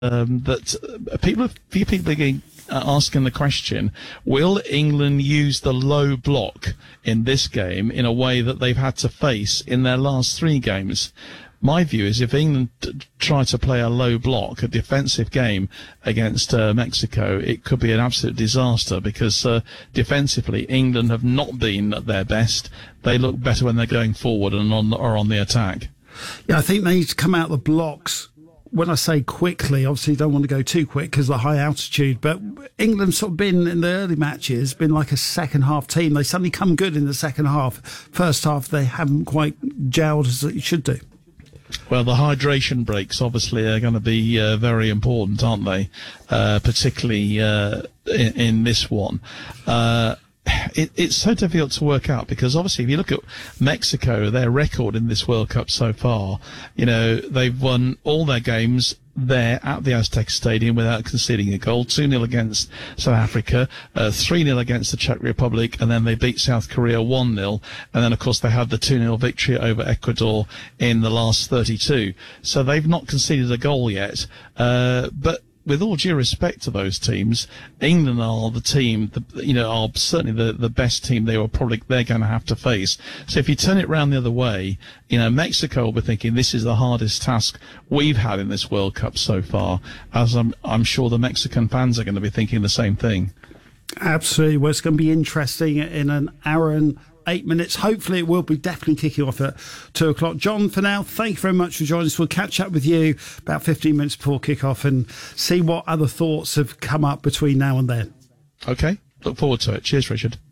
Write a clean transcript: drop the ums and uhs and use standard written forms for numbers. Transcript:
few people are asking the question, will England use the low block in this game in a way that they've had to face in their last 3 games? My view is if England try to play a low block, a defensive game against Mexico, it could be an absolute disaster because defensively England have not been at their best. They look better when they're going forward and are on the attack. Yeah, I think they need to come out of the blocks. When I say quickly, obviously you don't want to go too quick because of the high altitude, but England's sort of been, in the early matches, been like a second half team. They suddenly come good in the second half. First half, they haven't quite gelled as they should do. Well, the hydration breaks obviously are going to be very important, aren't they? Particularly in this one. It's so difficult to work out because obviously if you look at Mexico, their record in this World Cup so far, they've won all their games there at the Aztec Stadium without conceding a goal. 2-0 against South Africa, 3-0 against the Czech Republic, and then they beat South Korea 1-0. And then, of course, they had the 2-0 victory over Ecuador in the last 32. So they've not conceded a goal yet. But with all due respect to those teams, England are the team, are certainly the best team they're going to have to face. So if you turn it round the other way, Mexico will be thinking this is the hardest task we've had in this World Cup so far, as I'm sure the Mexican fans are going to be thinking the same thing. Absolutely. Well, it's going to be interesting in an hour and 8 minutes. Hopefully it will be definitely kicking off at 2 o'clock. John, for now, thank you very much for joining us. We'll catch up with you about 15 minutes before kick-off and see what other thoughts have come up between now and then. Okay, look forward to it. Cheers, Richard.